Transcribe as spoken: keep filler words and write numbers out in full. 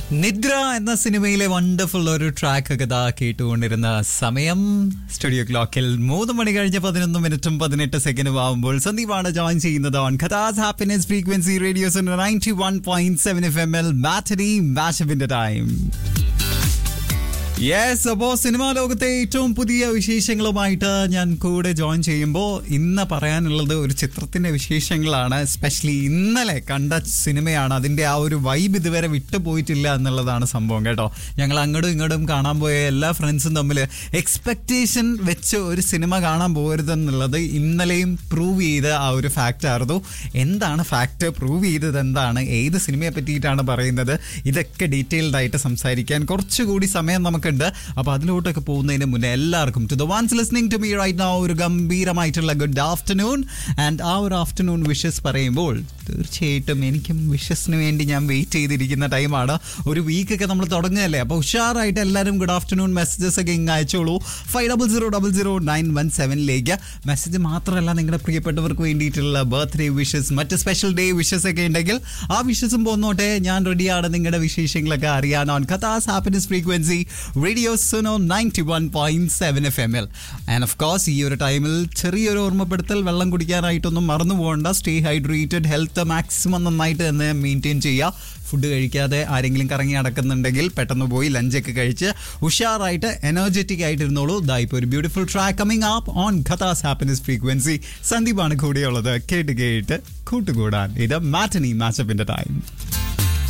നിദ്ര എന്ന സിനിമയിലെ വണ്ടർഫുൾ ഒരു ട്രാക്ക് ഒക്കെ ഇതാ കേട്ടുകൊണ്ടിരുന്ന സമയം സ്റ്റുഡിയോ ക്ലോക്കിൽ മൂന്ന് മണി കഴിഞ്ഞ പതിനൊന്ന് മിനിറ്റും പതിനെട്ട് സെക്കൻഡും ആവുമ്പോൾ സന്ദീപാണ് ജോയിൻ ചെയ്യുന്നത് on കഥാസ് happiness frequency radios ninety one point seven F M L matinee മാഷപ്പിന്റെ time. Yes, അപ്പോൾ സിനിമാ ലോകത്തെ ഏറ്റവും പുതിയ വിശേഷങ്ങളുമായിട്ട് ഞാൻ കൂടെ ജോയിൻ ചെയ്യുമ്പോൾ ഇന്ന് പറയാനുള്ളത് ഒരു ചിത്രത്തിന്റെ വിശേഷങ്ങളാണ്. എസ്പെഷ്യലി ഇന്നലെ കണ്ട സിനിമയാണ്. അതിന്റെ ആ ഒരു വൈബ് ഇതുവരെ വിട്ടുപോയിട്ടില്ല എന്നുള്ളതാണ് സംഭവം കേട്ടോ. ഞങ്ങൾ അങ്ങോട്ടും ഇങ്ങോട്ടും കാണാൻ പോയ എല്ലാ ഫ്രണ്ട്സും തമ്മിൽ എക്സ്പെക്ടേഷൻ വെച്ച് ഒരു സിനിമ കാണാൻ പോകരുതെന്നുള്ളത് ഇന്നലെയും പ്രൂവ് ചെയ്ത ആ ഒരു ഫാക്റ്റ് ആയിരുന്നു. എന്താണ് ഫാക്റ്റ്, പ്രൂവ് ചെയ്തത് എന്താണ്, ഏത് സിനിമയെ പറ്റിയിട്ടാണ് പറയുന്നത്, ഇതൊക്കെ ഡീറ്റെയിൽഡ് ആയിട്ട് സംസാരിക്കാൻ കുറച്ചുകൂടി സമയം നമുക്ക് ഉണ്ട്. അപ്പൊ അതിലോട്ടൊക്കെ പോകുന്നതിന് മുന്നേ എല്ലാവർക്കും to the ones listening to me right now ഒരു ഗംഭീരമായിട്ടുള്ള ഗുഡ് ആഫ്റ്റർനൂൺ. ആൻഡ് ആ ഒരു ആഫ്റ്റർനൂൺ വിഷസ് പറയുമ്പോൾ തീർച്ചയായിട്ടും എനിക്കും വിഷസിന് വേണ്ടി ഞാൻ വെയിറ്റ് ചെയ്തിരിക്കുന്ന ടൈമാണ്. ഒരു വീക്കൊക്കെ നമ്മൾ തുടങ്ങുകയല്ലേ, അപ്പോൾ ഉഷാറായിട്ട് എല്ലാവരും ഗുഡ് ആഫ്റ്റർനൂൺ മെസ്സേജസ് ഒക്കെ ഇങ്ങ് അയച്ചോളൂ. Five double zero double zero nine one സെവനിലേക്ക് message മാത്രമല്ല, നിങ്ങളുടെ പ്രിയപ്പെട്ടവർക്ക് വേണ്ടിയിട്ടുള്ള ബർത്ത്ഡേ വിഷസ്, മറ്റ് സ്പെഷ്യൽ ഡേ വിഷസ് ഒക്കെ ഉണ്ടെങ്കിൽ ആ വിഷസും പോന്നോട്ടെ. ഞാൻ റെഡിയാണ് നിങ്ങളുടെ വിശേഷങ്ങളൊക്കെ അറിയാൻ on കഥാസ് happiness frequency radio Suno ninety one point seven F M L. And of course ഈ ഒരു ടൈമിൽ ചെറിയൊരു ഓർമ്മപ്പെടുത്തൽ, വെള്ളം കുടിക്കാനായിട്ടൊന്നും മറന്നു പോകണ്ട. സ്റ്റേ ഹൈഡ്രേറ്റഡ്, ഹെൽത്ത് മാക്സിമം നന്നായിട്ട് തന്നെ മെയിൻറ്റെയിൻ ചെയ്യുക. ഫുഡ് കഴിക്കാതെ ആരെങ്കിലും കറങ്ങി നടക്കുന്നുണ്ടെങ്കിൽ പെട്ടെന്ന് പോയി ലഞ്ചൊക്കെ കഴിച്ച് ഉഷാറായിട്ട് എനർജറ്റിക് ആയിട്ടിരുന്നോളൂ. ദാ ഇപ്പോൾ ഒരു beautiful track coming up on ഖത്താസ് happiness frequency. സന്ദീപാണ് കൂടെയുള്ളത്. കേട്ട് കേട്ട് കൂട്ടുകൂടാൻ ഇത് മാറ്റനി മാച്ചപ്പിന്റെ ടൈം.